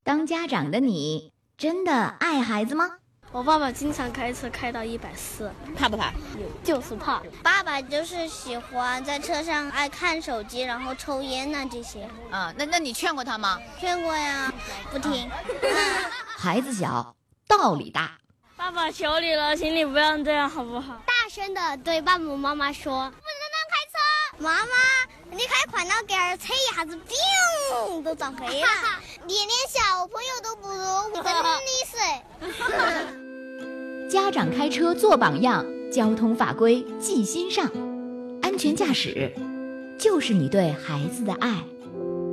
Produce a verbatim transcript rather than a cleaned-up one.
当家长的你真的爱孩子吗？ 我爸爸经常开车开到一百四， 怕不怕？ 就是怕。 爸爸就是喜欢在车上爱看手机，然后抽烟呐、啊、这些。 啊，那那你劝过他吗？ 劝过呀，不听。 孩子小，道理大。 爸爸求你了，请你不要这样好不好？ 大声的对爸爸妈妈说：“不能乱开车！妈妈，你开快点给儿车一下子，砰，都撞飞了。你连小朋友都不如，真的是。” 家长开车做榜样，交通法规记心上，安全驾驶就是你对孩子的爱。